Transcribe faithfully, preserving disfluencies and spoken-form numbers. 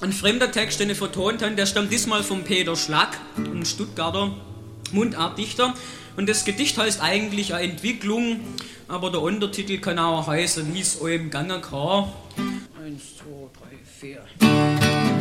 Ein fremder Text, den ich vertont habe, der stammt diesmal von Peter Schlack, ein Stuttgarter Mundartdichter. Und das Gedicht heißt eigentlich eine Entwicklung, aber der Untertitel kann auch heißen, wie es eurem Gange kann. Eins, zwei, drei, vier.